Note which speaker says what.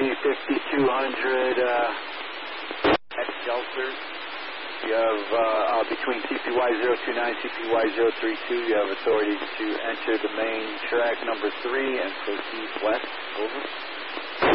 Speaker 1: 5200 X-Shelter. You have, between CPY 029 and CPY 032, you have authority to enter the main track number 3 and proceed west. Over.